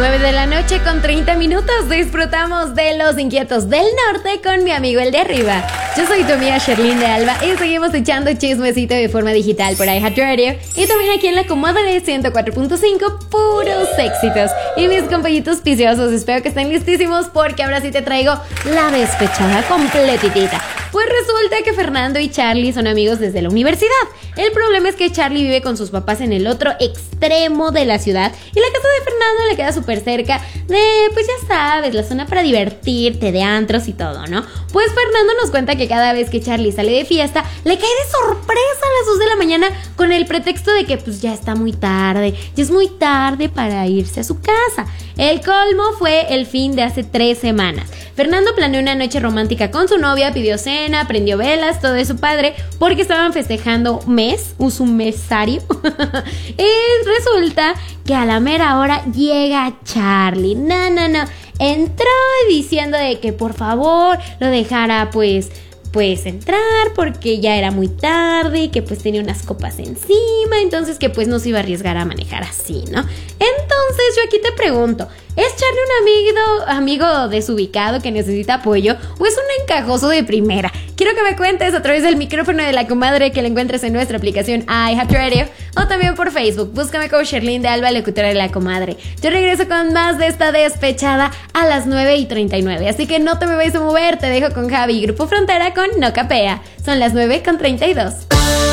9 de la noche con 30 minutos disfrutamos de Los Inquietos del Norte con mi amigo el de arriba. Yo soy tu amiga Sherlyn de Alba y seguimos echando chismecito de forma digital por iHeartRadio y también aquí en la Comadre 104.5, puros éxitos. Y mis compañitos piciosos, espero que estén listísimos porque ahora sí te traigo la despechada completitita. Pues resulta que Fernando y Charlie son amigos desde la universidad. El problema es que Charlie vive con sus papás en el otro extremo de la ciudad y la casa de Fernando le queda súper cerca de, pues ya sabes, la zona para divertirte, de antros y todo, ¿no? Pues Fernando nos cuenta que cada vez que Charlie sale de fiesta, le cae de sorpresa a las 2 de la mañana con el pretexto de que pues ya está muy tarde, ya es muy tarde para irse a su casa. El colmo fue el fin de hace 3 semanas. Fernando planeó una noche romántica con su novia, pidió cena, prendió velas, todo de su padre, porque estaban festejando su mesario. Y resulta que a la mera hora llega Charlie. No. Entró diciendo de que por favor lo dejara pues entrar porque ya era muy tarde y que pues tenía unas copas encima, entonces que pues no se iba a arriesgar a manejar así, ¿no? Entonces yo aquí te pregunto, ¿es Charlie un amigo desubicado que necesita apoyo o es un encajoso de primera? Quiero que me cuentes a través del micrófono de la comadre que la encuentres en nuestra aplicación iHeartRadio o también por Facebook. Búscame como Sherlyn de Alba, locutora de la comadre. Yo regreso con más de esta despechada a las 9:39, así que no te me vayas a mover, te dejo con Javi y Grupo Frontera con No Capea. Son las 9:32.